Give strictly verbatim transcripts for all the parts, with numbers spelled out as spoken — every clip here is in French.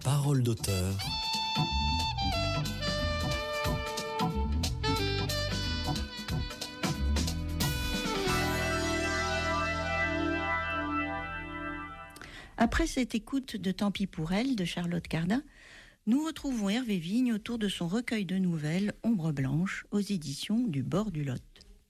Parole d'auteur. Après cette écoute de Tant pis pour elle de Charlotte Cardin, nous retrouvons Hervé Vigne autour de son recueil de nouvelles Ombre blanche aux éditions du Bord du Lot.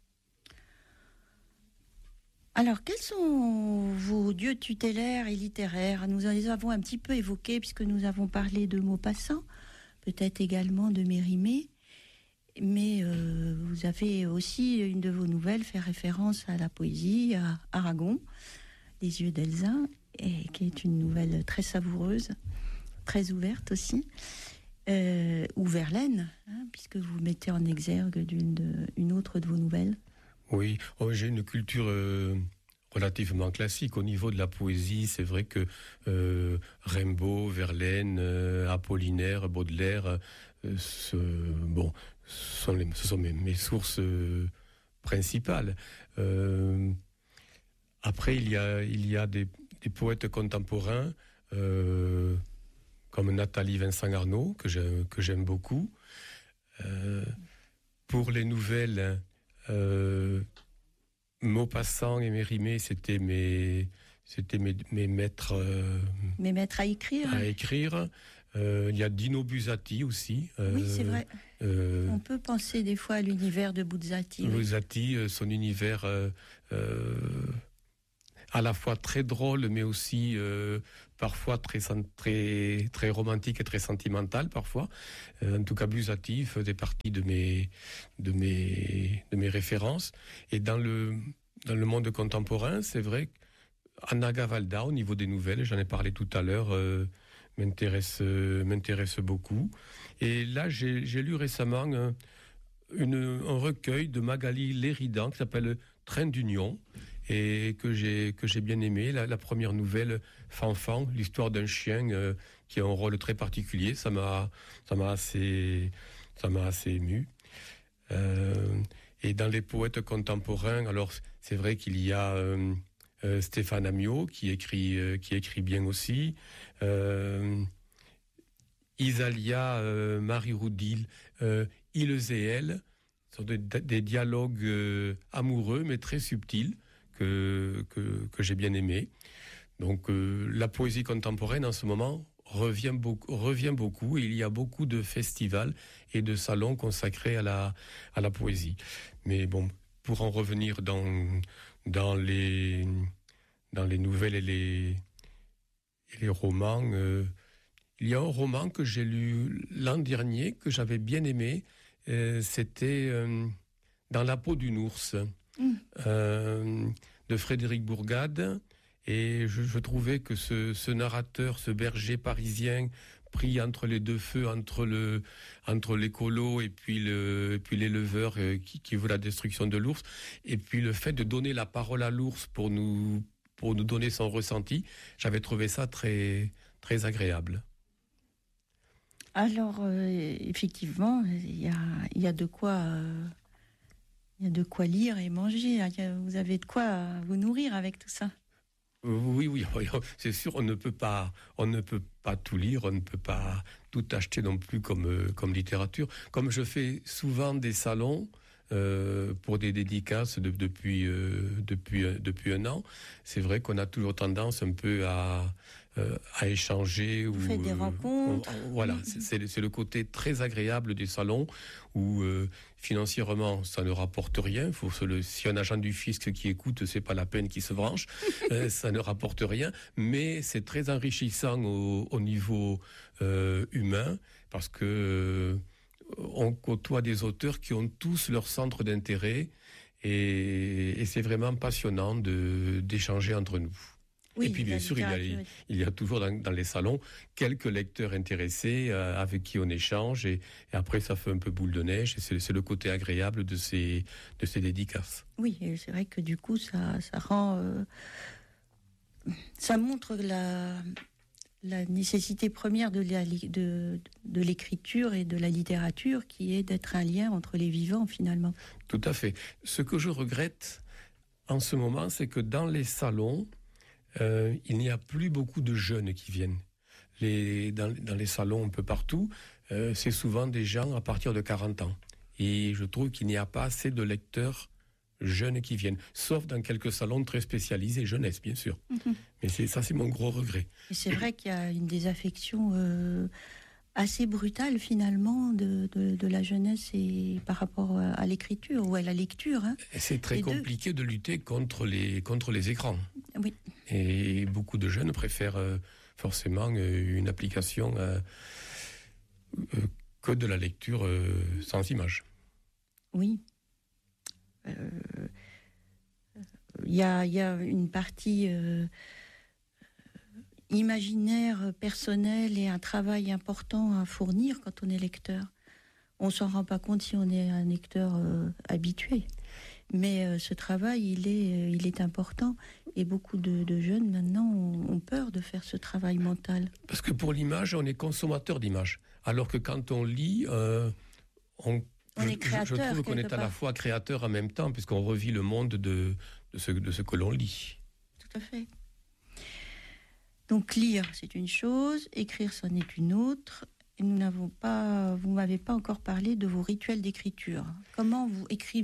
Alors, quels sont vos dieux tutélaires et littéraires ? Nous les avons un petit peu évoqués puisque nous avons parlé de Maupassant, peut-être également de Mérimée, mais euh, vous avez aussi, une de vos nouvelles, fait référence à la poésie, à Aragon, Les yeux d'Elsa, et qui est une nouvelle très savoureuse, très ouverte aussi, euh, ou Verlaine, hein, puisque vous mettez en exergue d'une de, une autre de vos nouvelles. Oui, oh, j'ai une culture euh, relativement classique. Au niveau de la poésie, c'est vrai que euh, Rimbaud, Verlaine, euh, Apollinaire, Baudelaire, euh, ce, bon, sont les, ce sont mes, mes sources euh, principales. Euh, après, il y a, il y a des, des poètes contemporains euh, comme Nathalie Vincent-Arnaud, que j'aime, que j'aime beaucoup. Euh, pour les nouvelles... Euh, Maupassant et Mérimée, c'était mes, c'était mes, mes maîtres, euh, mes maîtres à écrire. À écrire. Euh, il y a Dino Buzzati aussi. Euh, oui, c'est vrai. Euh, On peut penser des fois à l'univers de Buzzati. Buzzati, oui. Son univers euh, euh, à la fois très drôle, mais aussi euh, parfois très, très, très romantique et très sentimental parfois. Euh, en tout cas, Buzzati faisait partie de mes, de mes, de mes références. Et dans le, dans le monde contemporain, c'est vrai qu'Anna Gavalda, au niveau des nouvelles, j'en ai parlé tout à l'heure, euh, m'intéresse, euh, m'intéresse beaucoup. Et là, j'ai, j'ai lu récemment euh, une, un recueil de Magali Léridan qui s'appelle Train d'Union, et que j'ai que j'ai bien aimé. La, la première nouvelle, Fanfan, l'histoire d'un chien euh, qui a un rôle très particulier. Ça m'a ça m'a assez ça m'a assez ému. Euh, et dans les poètes contemporains, alors c'est vrai qu'il y a euh, euh, Stéphane Amiot qui écrit euh, qui écrit bien aussi. Euh, Isalia, euh, Marie Roudil, euh, Ilse et elle, sont des, des dialogues euh, amoureux mais très subtils. Que, que, que j'ai bien aimé. Donc euh, la poésie contemporaine en ce moment revient beaucoup, revient beaucoup, et il y a beaucoup de festivals et de salons consacrés à la, à la poésie. Mais bon, pour en revenir dans, dans, les, dans les nouvelles et les, et les romans, euh, il y a un roman que j'ai lu l'an dernier, que j'avais bien aimé, euh, c'était euh, Dans la peau d'une ours. Mmh. Euh, de Frédéric Bourgade, et je, je trouvais que ce, ce narrateur, ce berger parisien pris entre les deux feux, entre le entre l'écolo et puis le et puis l'éleveur euh, qui, qui veut la destruction de l'ours, et puis le fait de donner la parole à l'ours pour nous pour nous donner son ressenti, j'avais trouvé ça très très agréable. Alors euh, effectivement, il y a il y a de quoi euh... Il y a de quoi lire et manger. Vous avez de quoi vous nourrir avec tout ça. Oui, oui, c'est sûr. On ne peut pas, on ne peut pas tout lire. On ne peut pas tout acheter non plus comme comme littérature. Comme je fais souvent des salons euh, pour des dédicaces de, depuis euh, depuis depuis un an, c'est vrai qu'on a toujours tendance un peu à euh, à échanger. Vous ou faites des euh, rencontres. On, on, voilà, c'est, c'est, c'est le côté très agréable des salons où euh, financièrement ça ne rapporte rien. Faut se le, si un agent du fisc qui écoute, c'est pas la peine qu'il se branche. euh, ça ne rapporte rien, mais c'est très enrichissant au, au niveau euh, humain, parce que euh, on côtoie des auteurs qui ont tous leur centre d'intérêt, et, et c'est vraiment passionnant de, d'échanger entre nous. Oui, et puis bien sûr, il y, a, il y a toujours dans, dans les salons quelques lecteurs intéressés euh, avec qui on échange, et, et après ça fait un peu boule de neige, et c'est, c'est le côté agréable de ces, de ces dédicaces. Oui, et c'est vrai que du coup ça, ça rend... Euh, ça montre la... la nécessité première de, la, de, de l'écriture et de la littérature, qui est d'être un lien entre les vivants, finalement. Tout à fait. Ce que je regrette en ce moment, c'est que dans les salons, euh, il n'y a plus beaucoup de jeunes qui viennent. les, dans, dans les salons un peu partout, euh, c'est souvent des gens à partir de quarante ans. Et je trouve qu'il n'y a pas assez de lecteurs jeunes qui viennent, sauf dans quelques salons très spécialisés, jeunesse bien sûr. Mm-hmm. Mais c'est, ça c'est mon gros regret. Et c'est vrai qu'il y a une désaffection euh, assez brutale finalement de, de, de la jeunesse et par rapport à l'écriture ou à la lecture. Hein. C'est très les compliqué deux. de lutter contre les, contre les écrans. Oui. Et beaucoup de jeunes préfèrent euh, forcément euh, une application euh, euh, que de la lecture euh, sans image. Oui. Il euh, y, a, y a une partie euh, imaginaire, personnelle et un travail important à fournir quand on est lecteur. On ne s'en rend pas compte si on est un lecteur euh, habitué. Mais euh, ce travail, il est, euh, il est important. Et beaucoup de, de jeunes, maintenant, ont, ont peur de faire ce travail mental. Parce que pour l'image, on est consommateur d'images. Alors que quand on lit, euh, on On je, est créateur, je trouve qu'on est à part. la fois créateur en même temps, puisqu'on revit le monde de, de, ce, de ce que l'on lit. Tout à fait. Donc lire, c'est une chose, écrire, c'en est une autre. Et nous n'avons pas, vous m'avez pas encore parlé de vos rituels d'écriture. Comment vous écrivez-vous ?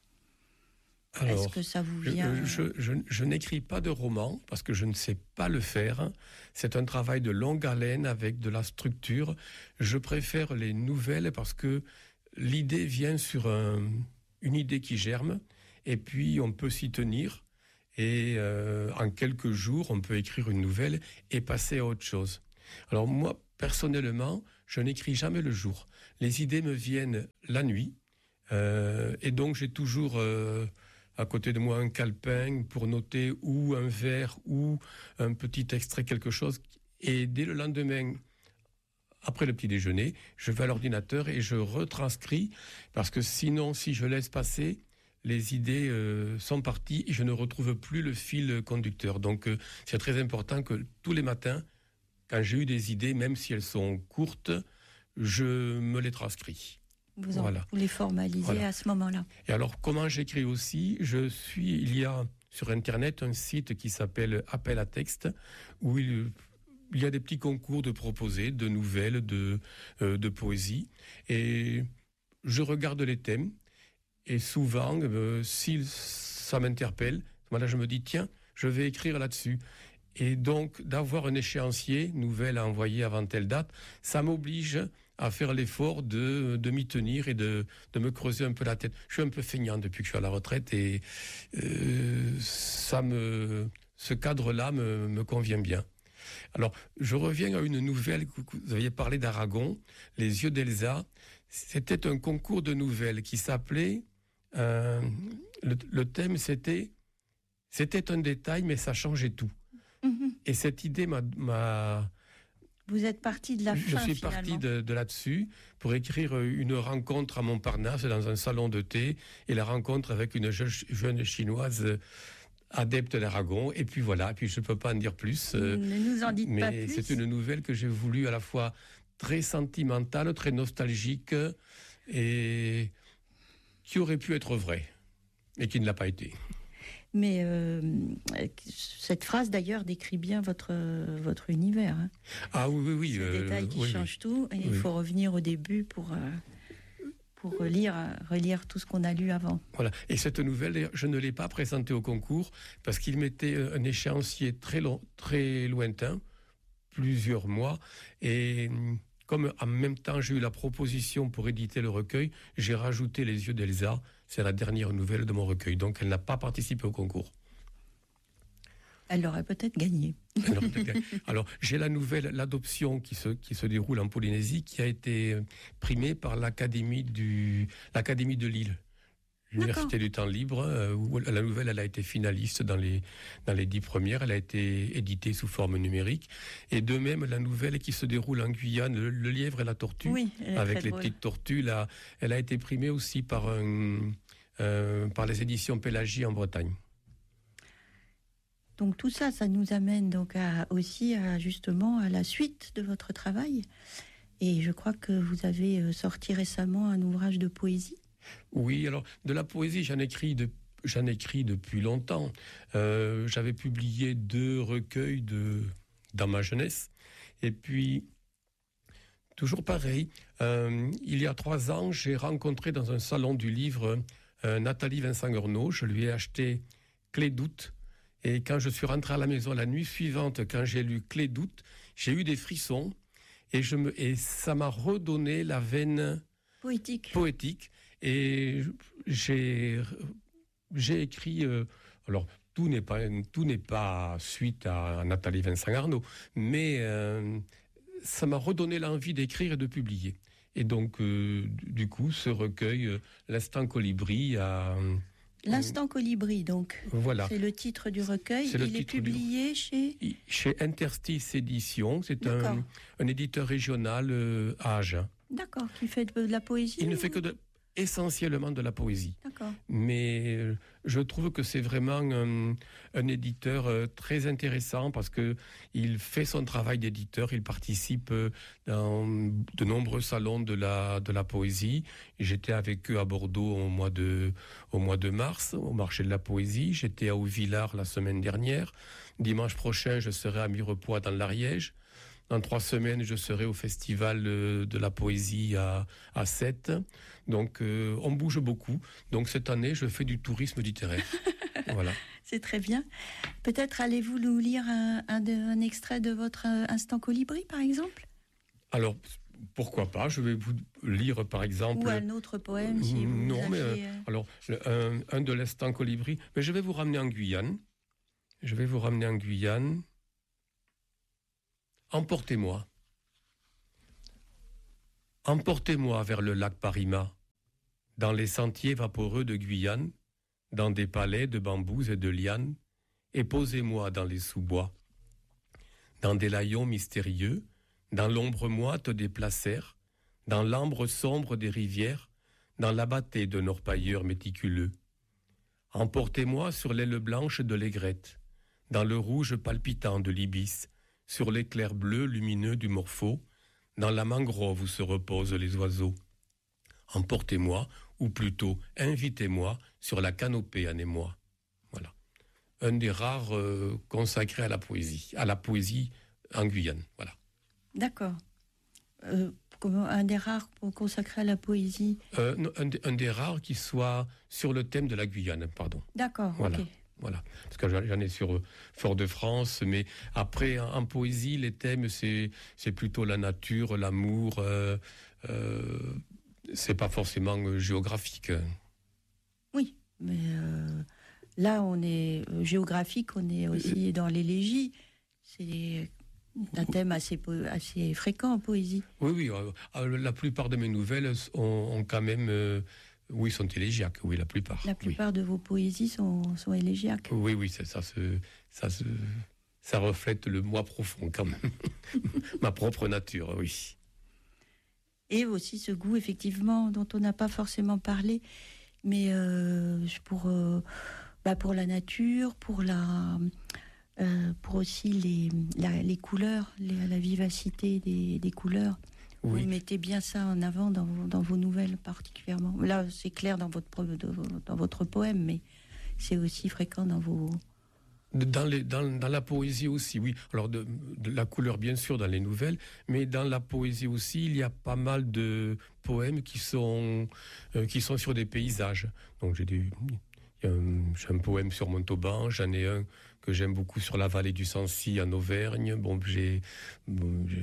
Alors, est-ce que ça vous vient Je, je, je, je n'écris pas de roman parce que je ne sais pas le faire. C'est un travail de longue haleine avec de la structure. Je préfère les nouvelles parce que l'idée vient sur un, une idée qui germe et puis on peut s'y tenir. Et euh, en quelques jours, on peut écrire une nouvelle et passer à autre chose. Alors moi, personnellement, je n'écris jamais le jour. Les idées me viennent la nuit. Euh, et donc, j'ai toujours euh, à côté de moi un calepin pour noter ou un vers ou un petit extrait, quelque chose. Et dès le lendemain, après le petit déjeuner, je vais à l'ordinateur et je retranscris. Parce que sinon, si je laisse passer, les idées euh, sont parties et je ne retrouve plus le fil conducteur. Donc, euh, c'est très important que tous les matins, quand j'ai eu des idées, même si elles sont courtes, je me les transcris. Vous, en, voilà. vous les formalisez voilà. à ce moment-là. Et alors, comment j'écris aussi ? Je suis, il y a sur Internet un site qui s'appelle Appel à texte, où il, il y a des petits concours de proposés, de nouvelles, de, euh, de poésie. Et je regarde les thèmes. Et souvent, euh, si ça m'interpelle, voilà, je me dis, tiens, je vais écrire là-dessus. Et donc, d'avoir un échéancier, nouvelle à envoyer avant telle date, ça m'oblige à faire l'effort de, de m'y tenir et de, de me creuser un peu la tête. Je suis un peu feignant depuis que je suis à la retraite et euh, ça me, ce cadre-là me, me convient bien. Alors, je reviens à une nouvelle, vous aviez parlé d'Aragon, Les yeux d'Elsa. C'était un concours de nouvelles qui s'appelait... Euh, le, le thème, c'était... C'était un détail, mais ça changeait tout. Mmh. Et cette idée m'a, m'a... Vous êtes parti de la fin, Je suis finalement. parti de, de là-dessus pour écrire une rencontre à Montparnasse, dans un salon de thé, et la rencontre avec une jeune, jeune chinoise adepte d'Aragon. Et puis voilà, et puis je ne peux pas en dire plus. Ne nous en dites mais pas plus. C'est une nouvelle que j'ai voulu à la fois très sentimentale, très nostalgique, et qui aurait pu être vraie, et qui ne l'a pas été. Mais euh, cette phrase, d'ailleurs, décrit bien votre, votre univers. Hein. Ah oui, oui, oui. Ce euh, détail qui oui, change oui. tout. Et oui. Il faut revenir au début pour, euh, pour relire, relire tout ce qu'on a lu avant. Voilà. Et cette nouvelle, je ne l'ai pas présentée au concours parce qu'il mettait un échéancier très, long, très lointain, plusieurs mois. Et comme en même temps, j'ai eu la proposition pour éditer le recueil, j'ai rajouté Les yeux d'Elsa. C'est la dernière nouvelle de mon recueil. Donc, elle n'a pas participé au concours. Elle aurait peut-être gagné. Elle aurait peut-être gagné. Alors, j'ai la nouvelle, l'adoption qui se, qui se déroule en Polynésie, qui a été primée par l'Académie, du, l'Académie de Lille. L'Université D'accord. du temps libre, euh, où la nouvelle, elle a été finaliste dans les, dans les dix premières. Elle a été éditée sous forme numérique. Et de même, la nouvelle qui se déroule en Guyane, Le, le lièvre et la tortue, oui, avec les petites tortues, là, elle a été primée aussi par, un, euh, par les éditions Pélagie en Bretagne. Donc tout ça, ça nous amène donc à, aussi à, justement à la suite de votre travail. Et je crois que vous avez sorti récemment un ouvrage de poésie. Oui, alors de la poésie, j'en écris, de, j'en écris depuis longtemps. Euh, j'avais publié deux recueils de, dans ma jeunesse. Et puis, toujours pareil, euh, il y a trois ans, j'ai rencontré dans un salon du livre euh, Nathalie Vincent-Gorneau. Je lui ai acheté Clé d'août. Et quand je suis rentré à la maison la nuit suivante, quand j'ai lu Clé d'août, j'ai eu des frissons. Et, je me, et ça m'a redonné la veine poétique. poétique. Et j'ai, j'ai écrit... Euh, alors, tout n'est pas, tout n'est pas suite à Nathalie Vincent-Gorneau, mais... Euh, ça m'a redonné l'envie d'écrire et de publier. Et donc, euh, du coup, ce recueil, euh, L'Instant Colibri, a... L'Instant Colibri, donc. Voilà. C'est le titre du recueil. C'est le Il titre est publié du... chez... Chez Interstice Éditions. C'est un, un éditeur régional euh, à Agen. D'accord, qui fait de la poésie. Il ne fait que de... essentiellement de la poésie. D'accord. Mais euh, je trouve que c'est vraiment un, un éditeur euh, très intéressant parce que il fait son travail d'éditeur, il participe euh, dans de nombreux salons de la de la poésie. J'étais avec eux à Bordeaux au mois de au mois de mars au marché de la poésie. J'étais à Haut-Villars la semaine dernière. Dimanche prochain, je serai à Mirepoix dans l'Ariège. Dans trois semaines, je serai au festival de la poésie à, à Sète. Donc, euh, on bouge beaucoup. Donc, cette année, je fais du tourisme littéraire. Voilà. C'est très bien. Peut-être allez-vous nous lire un, un, de, un extrait de votre Instant Colibri, par exemple ? Alors, pourquoi pas ? Je vais vous lire, par exemple... Ou un autre poème, si vous Non, aviez... mais... Euh, alors, un, un de l'Instant Colibri. Mais je vais vous ramener en Guyane. Je vais vous ramener en Guyane... Emportez-moi. Emportez-moi vers le lac Parima, dans les sentiers vaporeux de Guyane, dans des palais de bambous et de lianes, et posez-moi dans les sous-bois, dans des layons mystérieux, dans l'ombre moite des placers, dans l'ambre sombre des rivières, dans l'abatté de orpailleurs méticuleux. Emportez-moi sur l'aile blanche de l'aigrette, dans le rouge palpitant de l'ibis, sur l'éclair bleu lumineux du morpho, dans la mangrove où se reposent les oiseaux. Emportez-moi, ou plutôt invitez-moi sur la canopée en émoi. Voilà. Un des rares euh, consacrés à la poésie, à la poésie en Guyane. Voilà. D'accord. Euh, un des rares consacrés à la poésie. Euh, non, un, un des rares qui soit sur le thème de la Guyane, pardon. D'accord, voilà. ok. Voilà, parce que j'en ai sur Fort-de-France, mais après, en, en poésie, les thèmes, c'est, c'est plutôt la nature, l'amour, euh, euh, c'est pas forcément euh, géographique. Oui, mais euh, là, on est euh, géographique, on est aussi dans l'élégie. C'est un thème assez, assez fréquent en poésie. Oui, oui, euh, la plupart de mes nouvelles ont, ont quand même... Euh, Oui, sont élégiaques, oui, la plupart. La plupart oui. de vos poésies sont, sont élégiaques. Oui, oui, ça, ça, se, ça, se, ça reflète le moi profond, quand même. Ma propre nature, oui. Et aussi ce goût, effectivement, dont on n'a pas forcément parlé, mais euh, pour, euh, bah pour la nature, pour, la, euh, pour aussi les, la, les couleurs, les, la vivacité des, des couleurs. Oui. Vous mettez bien ça en avant dans vos, dans vos nouvelles particulièrement. Là, c'est clair dans votre, dans votre poème, mais c'est aussi fréquent dans vos... Dans, les, dans, dans la poésie aussi, oui. Alors, de, de la couleur, bien sûr, dans les nouvelles, mais dans la poésie aussi, il y a pas mal de poèmes qui sont, euh, qui sont sur des paysages. Donc, j'ai, des, il y a un, j'ai un poème sur Montauban, j'en ai un que j'aime beaucoup sur la vallée du Sancy, en Auvergne. Bon, j'ai... Bon, j'ai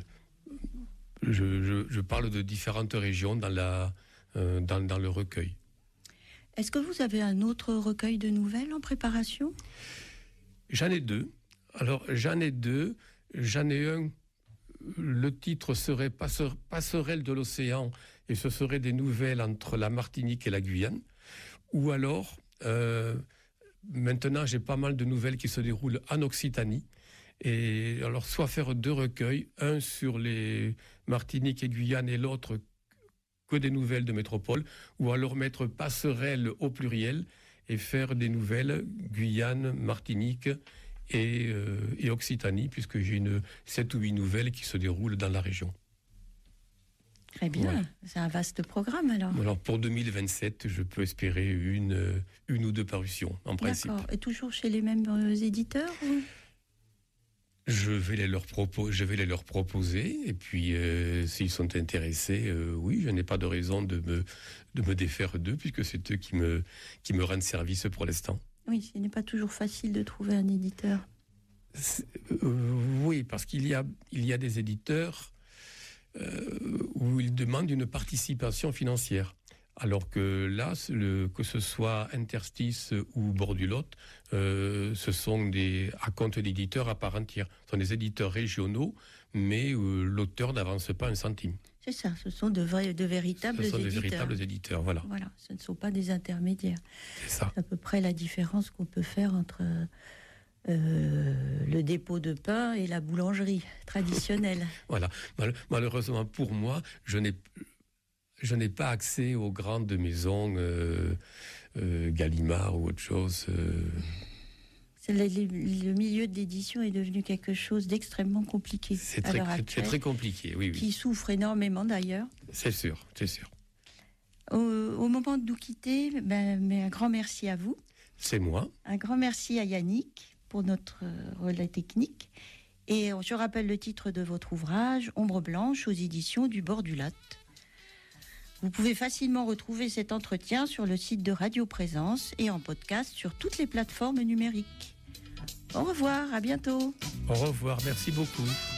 Je, je, je parle de différentes régions dans, la, euh, dans, dans le recueil. Est-ce que vous avez un autre recueil de nouvelles en préparation ? J'en ai deux. Alors, j'en ai deux. J'en ai un. Le titre serait Passeur, Passerelle de l'océan, et ce serait des nouvelles entre la Martinique et la Guyane. Ou alors, euh, maintenant, j'ai pas mal de nouvelles qui se déroulent en Occitanie. Et alors, soit faire deux recueils, un sur les Martinique et Guyane et l'autre que des nouvelles de métropole, ou alors mettre passerelle au pluriel et faire des nouvelles Guyane, Martinique et, euh, et Occitanie, puisque j'ai une sept ou huit nouvelles qui se déroulent dans la région. Très bien, ouais. C'est un vaste programme alors. Alors pour deux mille vingt-sept, je peux espérer une, une ou deux parutions, en principe. D'accord, et toujours chez les mêmes euh, éditeurs ou... Je vais les leur, propo- je vais les leur proposer, et puis euh, s'ils sont intéressés, euh, oui, je n'ai pas de raison de me, de me défaire d'eux, puisque c'est eux qui me, qui me rendent service pour l'instant. Oui, ce n'est pas toujours facile de trouver un éditeur. Euh, oui, parce qu'il y a, il y a des éditeurs euh, où ils demandent une participation financière. Alors que là, le, que ce soit Interstice ou Bordulotte, euh, ce sont des acomptes d'éditeurs à part entière. Ce sont des éditeurs régionaux, mais euh, l'auteur n'avance pas un centime. C'est ça, ce sont de, vrais, de véritables éditeurs. Ce sont des véritables éditeurs, voilà. Voilà, ce ne sont pas des intermédiaires. C'est ça. C'est à peu près la différence qu'on peut faire entre euh, le dépôt de pain et la boulangerie traditionnelle. Voilà. Mal- malheureusement pour moi, je n'ai Je n'ai pas accès aux grandes maisons euh, euh, Gallimard ou autre chose. Euh... C'est le, le milieu de l'édition est devenu quelque chose d'extrêmement compliqué. C'est très, c'est très compliqué, oui, oui. Qui souffre énormément d'ailleurs. C'est sûr, c'est sûr. Au, au moment de nous quitter, ben, mais un grand merci à vous. C'est moi. Un grand merci à Yannick pour notre relais technique. Et je rappelle le titre de votre ouvrage, Ombre blanche, aux éditions du Bord du Latte. Vous pouvez facilement retrouver cet entretien sur le site de Radio Présence et en podcast sur toutes les plateformes numériques. Au revoir, à bientôt. Au revoir, merci beaucoup.